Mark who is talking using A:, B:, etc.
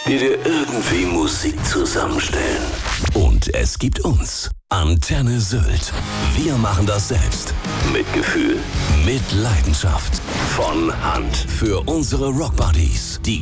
A: die dir irgendwie Musik zusammenstellen.
B: Und es gibt uns. Antenne Sylt. Wir machen das selbst.
A: Mit Gefühl.
B: Mit Leidenschaft.
A: Von Hand.
B: Für unsere Rockbuddies. Die